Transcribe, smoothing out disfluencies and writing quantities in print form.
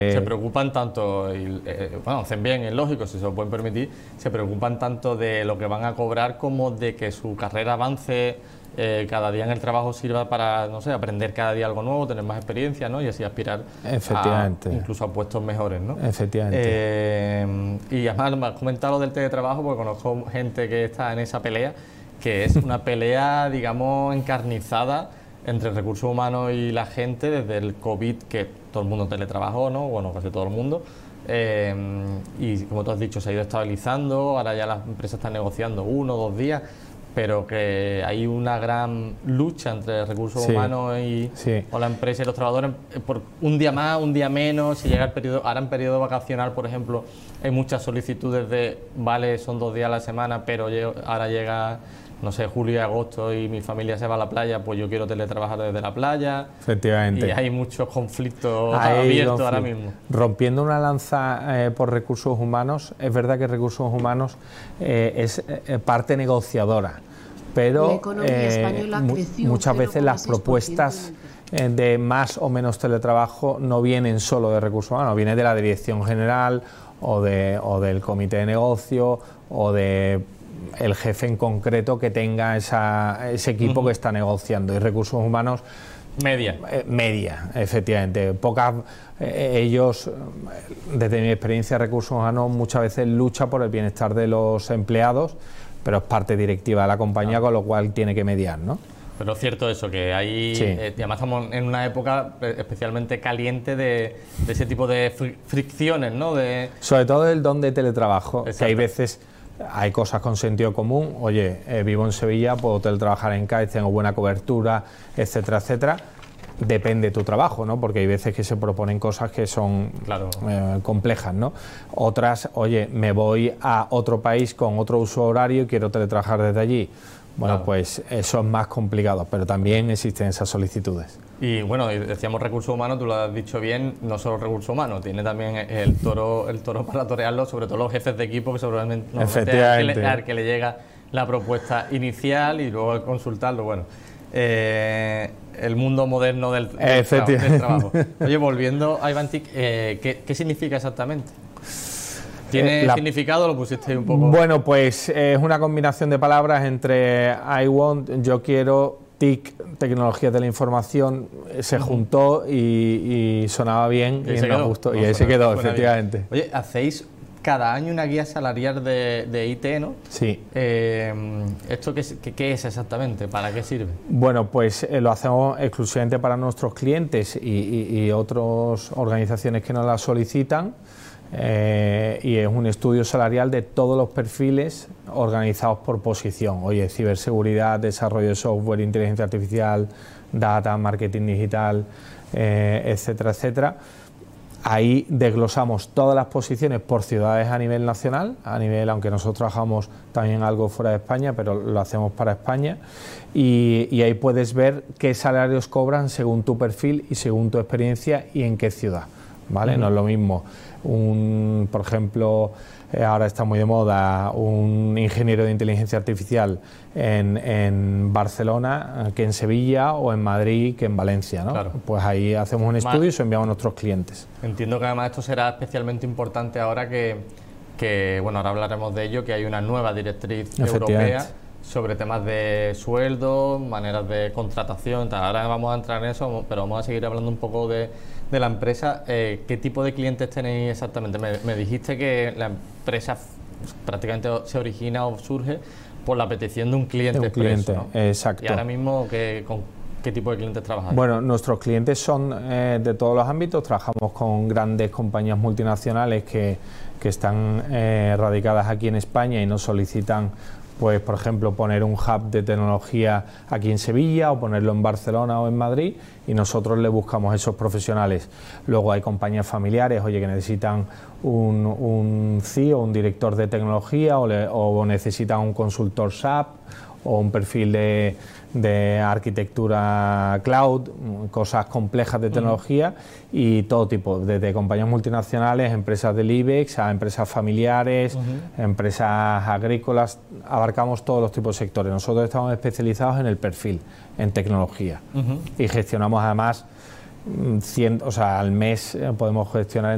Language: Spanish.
Se preocupan tanto, bueno, hacen bien, es lógico, si se lo pueden permitir, se preocupan tanto de lo que van a cobrar como de que su carrera avance, cada día en el trabajo sirva para, no sé, aprender cada día algo nuevo, tener más experiencia, ¿no? Y así aspirar incluso a puestos mejores, ¿no? Efectivamente. Y además me has comentado lo del teletrabajo porque conozco gente que está en esa pelea, que es una pelea, digamos, encarnizada entre recursos humanos y la gente desde el COVID, que todo el mundo teletrabajó, ¿no? Bueno, casi todo el mundo. Y como tú has dicho, se ha ido estabilizando, ahora ya las empresas están negociando 1 o 2 días, pero que hay una gran lucha entre recursos humanos o la empresa y los trabajadores por un día más, un día menos. Si llega el periodo, ahora en periodo vacacional, por ejemplo, hay muchas solicitudes de, vale, son 2 días a la semana, pero ahora llega, no sé, julio y agosto y mi familia se va a la playa, pues yo quiero teletrabajar desde la playa. Efectivamente. Y hay muchos conflictos abiertos ahora mismo. Rompiendo una lanza por recursos humanos, es verdad que recursos humanos es parte negociadora, pero muchas veces las propuestas de más o menos teletrabajo no vienen solo de recursos humanos, vienen de la dirección general o del comité de negocio o de el jefe en concreto que tenga ese equipo que está negociando. Y recursos humanos media, efectivamente. Ellos, desde mi experiencia, recursos humanos muchas veces lucha por el bienestar de los empleados, pero es parte directiva de la compañía, con lo cual tiene que mediar, ¿no? Pero es cierto eso, que hay, y además estamos en una época especialmente caliente de ese tipo de fricciones, ¿no? Sobre todo el don de teletrabajo, que hay veces... Hay cosas con sentido común, oye, vivo en Sevilla, puedo teletrabajar en Cádiz, tengo buena cobertura, etcétera, etcétera. Depende de tu trabajo, ¿no? Porque hay veces que se proponen cosas que son complejas, ¿no? Otras, oye, me voy a otro país con otro uso horario y quiero teletrabajar desde allí. Bueno, pues eso es más complicado, pero también existen esas solicitudes. Y bueno, decíamos recursos humanos, tú lo has dicho bien, no solo recursos humanos, tiene también el toro para torearlo, sobre todo los jefes de equipo, que seguramente al que le llega la propuesta inicial y luego al consultarlo, bueno, el mundo moderno del trabajo. Oye, volviendo a Ivantic, ¿qué significa exactamente? ¿Tiene significado? ¿Lo pusiste un poco? Bueno, pues es una combinación de palabras entre I want, yo quiero, TIC, tecnologías de la información, se juntó y sonaba bien y nos gustó. Y ahí se quedó, efectivamente. Oye, hacéis cada año una guía salarial de IT, ¿no? Sí. ¿Esto qué es exactamente? ¿Para qué sirve? Bueno, pues lo hacemos exclusivamente para nuestros clientes y otras organizaciones que nos la solicitan. Y es un estudio salarial de todos los perfiles organizados por posición. Oye, ciberseguridad, desarrollo de software, inteligencia artificial, data, marketing digital, etcétera, etcétera. Ahí desglosamos todas las posiciones por ciudades a nivel nacional, aunque nosotros trabajamos también algo fuera de España, pero lo hacemos para España, y ahí puedes ver qué salarios cobran según tu perfil y según tu experiencia y en qué ciudad, ¿vale? No es lo mismo por ejemplo, ahora está muy de moda un ingeniero de inteligencia artificial en Barcelona que en Sevilla, o en Madrid que en Valencia, ¿no? Claro. Pues ahí hacemos un estudio y se enviamos a nuestros clientes. Entiendo que además esto será especialmente importante ahora que bueno, ahora hablaremos de ello, que hay una nueva directriz europea sobre temas de sueldo, maneras de contratación, ahora vamos a entrar en eso, pero vamos a seguir hablando un poco de la empresa. ¿Qué tipo de clientes tenéis exactamente? Me dijiste que la empresa prácticamente se origina o surge por la petición de un cliente expreso, ¿no? Exacto. Y ahora mismo, ¿con qué tipo de clientes trabajáis? Bueno, nuestros clientes son de todos los ámbitos. Trabajamos con grandes compañías multinacionales que están radicadas aquí en España y nos solicitan, pues, por ejemplo, poner un hub de tecnología aquí en Sevilla o ponerlo en Barcelona o en Madrid, y nosotros le buscamos esos profesionales. Luego hay compañías familiares, oye, que necesitan un CIO, un director de tecnología, o necesitan un consultor SAP o un perfil de arquitectura cloud, cosas complejas de tecnología, y todo tipo, desde compañías multinacionales, empresas del IBEX, a empresas familiares, empresas agrícolas. Abarcamos todos los tipos de sectores. Nosotros estamos especializados en el perfil, en tecnología, y gestionamos además al mes podemos gestionar